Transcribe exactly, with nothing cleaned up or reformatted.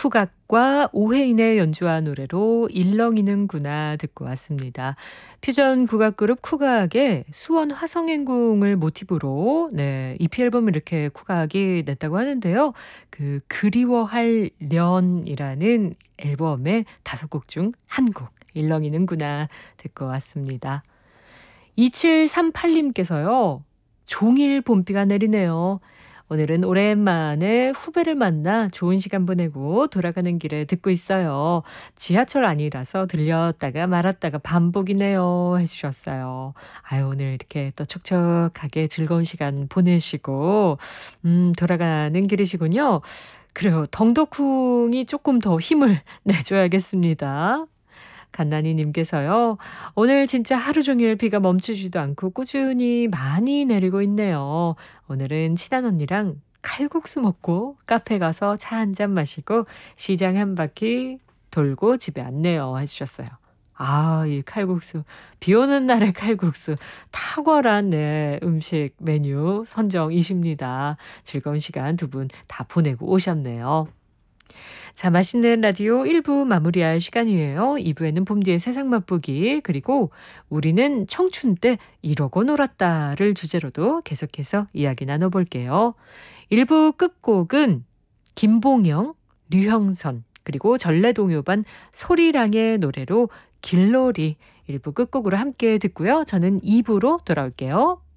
국악과 오해인의 연주한 노래로 일렁이는구나 듣고 왔습니다. 퓨전 국악그룹 국악의 수원 화성행궁을 모티브로 네, 이피 앨범을 이렇게 국악이 냈다고 하는데요. 그 그리워할 련이라는 앨범의 다섯 곡 중 한 곡 일렁이는구나 듣고 왔습니다. 이칠삼팔 님께서요. 종일 봄비가 내리네요. 오늘은 오랜만에 후배를 만나 좋은 시간 보내고 돌아가는 길에 듣고 있어요. 지하철 아니라서 들렸다가 말았다가 반복이네요 해주셨어요. 아유, 오늘 이렇게 또 촉촉하게 즐거운 시간 보내시고 음, 돌아가는 길이시군요. 그래요. 덩덕쿵이 조금 더 힘을 내줘야겠습니다. 간나니님께서요. 오늘 진짜 하루 종일 비가 멈추지도 않고 꾸준히 많이 내리고 있네요. 오늘은 친한 언니랑 칼국수 먹고 카페 가서 차 한 잔 마시고 시장 한 바퀴 돌고 집에 왔네요 해주셨어요. 아, 이 칼국수. 비 오는 날의 칼국수. 탁월한 네, 음식 메뉴 선정이십니다. 즐거운 시간 두 분 다 보내고 오셨네요. 자, 맛있는 라디오 일 부 마무리할 시간이에요. 이 부에는 봄뒤의 세상 맛보기 그리고 우리는 청춘 때 이러고 놀았다를 주제로도 계속해서 이야기 나눠볼게요. 일 부 끝곡은 김봉영, 류형선 그리고 전래동요반 소리랑의 노래로 길놀이 일 부 끝곡으로 함께 듣고요. 저는 이 부로 돌아올게요.